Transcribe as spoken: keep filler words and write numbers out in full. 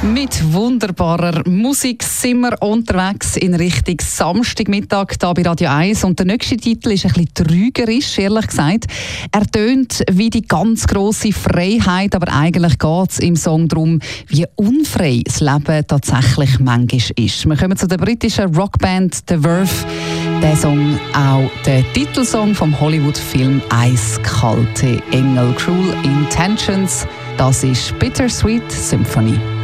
Mit wunderbarer Musik sind wir unterwegs in Richtung Samstagmittag hier bei Radio eins. Und der nächste Titel ist ein bisschen trügerisch, ehrlich gesagt. Er tönt wie die ganz grosse Freiheit, aber eigentlich geht es im Song darum, wie unfrei das Leben tatsächlich manchmal ist. Wir kommen zu der britischen Rockband The Verve. Der Song auch der Titelsong vom Hollywood-Film Eiskalte Engel, Cruel Intentions. Das ist Bittersweet Symphony.